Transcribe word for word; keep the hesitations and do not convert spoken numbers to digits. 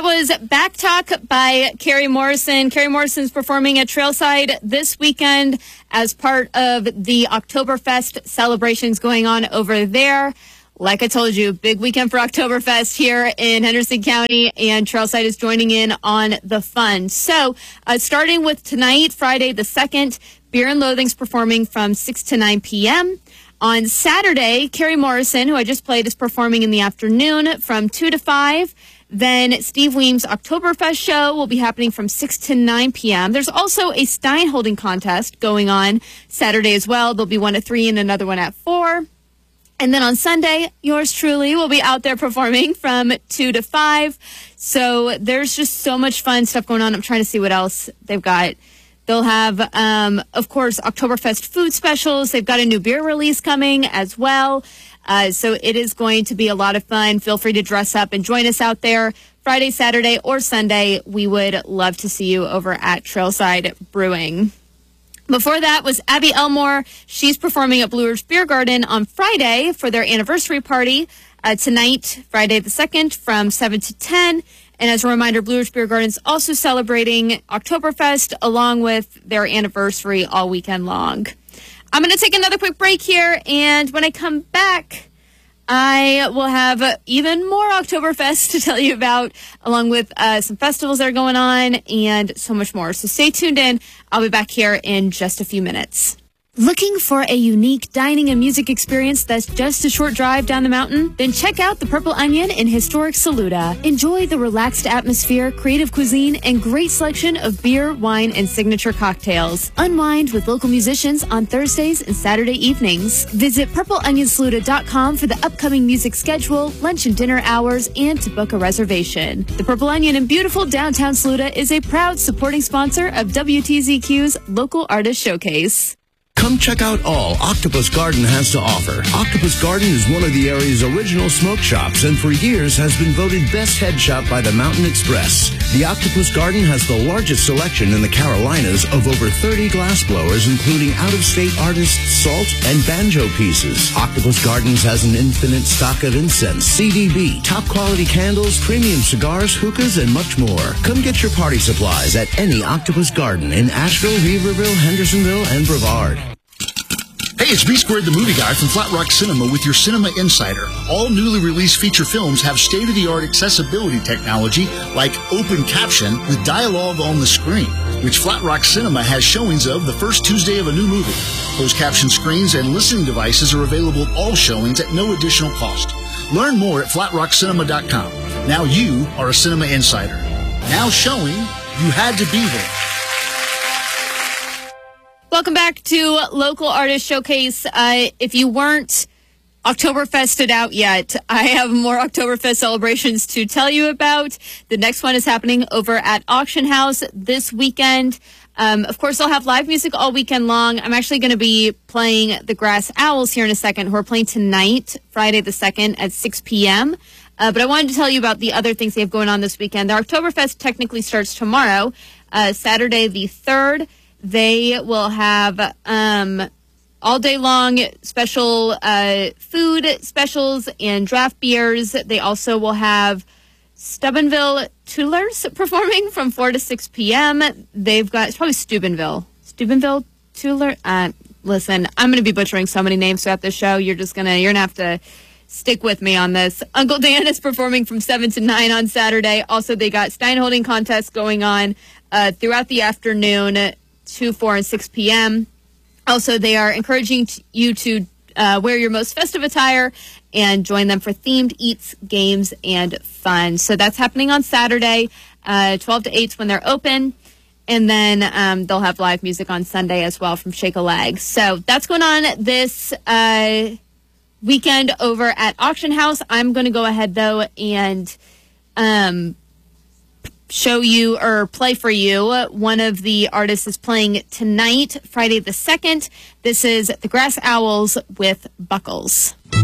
That was Back Talk by Carrie Morrison. Carrie Morrison's performing at Trailside this weekend as part of the Oktoberfest celebrations going on over there. Like I told you, big weekend for Oktoberfest here in Henderson County, and Trailside is joining in on the fun. So, uh, starting with tonight, Friday the second, Beer and Loathing's performing from six to nine p.m. On Saturday, Carrie Morrison, who I just played, is performing in the afternoon from two to five. Then Steve Weems' Oktoberfest show will be happening from six to nine p.m. There's also a Stein holding contest going on Saturday as well. There'll be one at three and another one at four. And then on Sunday, yours truly will be out there performing from two to five. So there's just so much fun stuff going on. I'm trying to see what else they've got. They'll have, um, of course, Oktoberfest food specials. They've got a new beer release coming as well. Uh, so it is going to be a lot of fun. Feel free to dress up and join us out there Friday, Saturday, or Sunday. We would love to see you over at Trailside Brewing. Before that was Abby Elmore. She's performing at Blue Ridge Beer Garden on Friday for their anniversary party uh, tonight, Friday the second, from seven to ten. And as a reminder, Blue Ridge Beer Garden is also celebrating Oktoberfest along with their anniversary all weekend long. I'm going to take another quick break here, and when I come back, I will have even more Oktoberfest to tell you about, along with uh, some festivals that are going on and so much more. So stay tuned in. I'll be back here in just a few minutes. Looking for a unique dining and music experience that's just a short drive down the mountain? Then check out the Purple Onion in historic Saluda. Enjoy the relaxed atmosphere, creative cuisine, and great selection of beer, wine, and signature cocktails. Unwind with local musicians on Thursdays and Saturday evenings. Visit purple onion saluda dot com for the upcoming music schedule, lunch and dinner hours, and to book a reservation. The Purple Onion in beautiful downtown Saluda is a proud supporting sponsor of W T Z Q's Local Artist Showcase. Come check out all Octopus Garden has to offer. Octopus Garden is one of the area's original smoke shops and for years has been voted best head shop by the Mountain Express. The Octopus Garden has the largest selection in the Carolinas of over thirty glass blowers, including out-of-state artists' salt and banjo pieces. Octopus Gardens has an infinite stock of incense, C D B, top-quality candles, premium cigars, hookahs, and much more. Come get your party supplies at any Octopus Garden in Asheville, Weaverville, Hendersonville, and Brevard. Hey, it's B Squared, the movie guy from Flat Rock Cinema with your Cinema Insider. All newly released feature films have state-of-the-art accessibility technology like open caption with dialogue on the screen, which Flat Rock Cinema has showings of the first Tuesday of a new movie. Closed caption screens and listening devices are available at all showings at no additional cost. Learn more at flat rock cinema dot com. Now you are a Cinema Insider. Now showing, you had to be there. Welcome back to Local Artist Showcase. Uh, if you weren't Oktoberfested out yet, I have more Oktoberfest celebrations to tell you about. The next one is happening over at Auction House this weekend. Um, of course, they'll have live music all weekend long. I'm actually going to be playing the Grass Owls here in a second, who are playing tonight, Friday the second at six p.m. Uh, but I wanted to tell you about the other things they have going on this weekend. The Oktoberfest technically starts tomorrow, uh, Saturday the third. They will have um, all day long special uh, food specials and draft beers. They also will have Steubenville Toolers performing from four to six p.m. They've got, it's probably Steubenville. Steubenville Tooler. Uh, listen, I'm going to be butchering so many names throughout the show. You're just going to, you're going to have to stick with me on this. Uncle Dan is performing from seven to nine on Saturday. Also, they got Stein holding contests going on uh, throughout the afternoon, two, four, and six p.m. Also, they are encouraging t- you to uh, wear your most festive attire and join them for themed eats, games, and fun. So that's happening on Saturday, uh, twelve to eight when they're open. And then um, they'll have live music on Sunday as well from Shake a Leg. So that's going on this uh, weekend over at Auction House. I'm going to go ahead, though, and um, show you or play for you. One of the artists is playing tonight, Friday the second. This is the Grass Owls with Buckles.